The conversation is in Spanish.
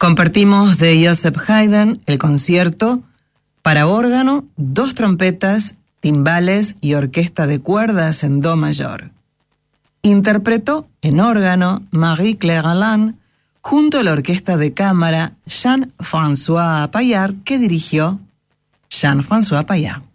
Compartimos de Joseph Haydn el concierto para órgano, 2 trompetas, timbales y orquesta de cuerdas en do mayor. Interpretó en órgano Marie-Claire Alain junto a la orquesta de cámara Jean-François Payard, que dirigió Jean-François Payard.